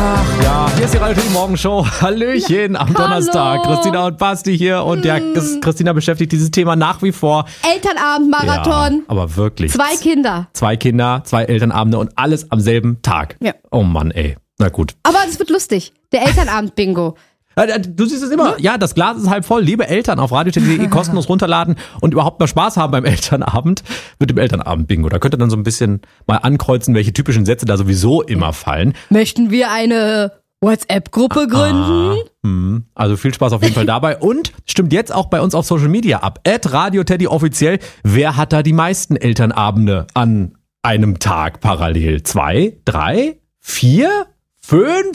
Ach ja, hier ist die Radio Morgenshow. Hallöchen am Donnerstag. Christina und Basti hier und Christina beschäftigt dieses Thema nach wie vor. Elternabend-Marathon. Ja, aber wirklich. 2 Kinder. 2 Kinder, 2 Elternabende und alles am selben Tag. Ja. Oh Mann, ey. Na gut. Aber es wird lustig. Der Elternabend-Bingo. Du siehst es immer. Ja, das Glas ist halb voll. Liebe Eltern, auf radio.de kostenlos runterladen und überhaupt mal Spaß haben beim Elternabend mit dem Elternabend-Bingo. Da könnt ihr dann so ein bisschen mal ankreuzen, welche typischen Sätze da sowieso immer fallen. Möchten wir eine WhatsApp-Gruppe gründen? Also viel Spaß auf jeden Fall dabei. Und stimmt jetzt auch bei uns auf Social Media ab. @Radio-Teddy offiziell. Wer hat da die meisten Elternabende an einem Tag parallel? 2, 3, 4, 5?